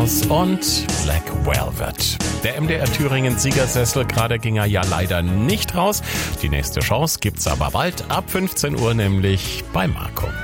House und Black Velvet. Der MDR Thüringen Siegersessel, gerade ging er ja leider nicht raus. Die nächste Chance gibt's aber bald ab 15 Uhr, nämlich bei Marco.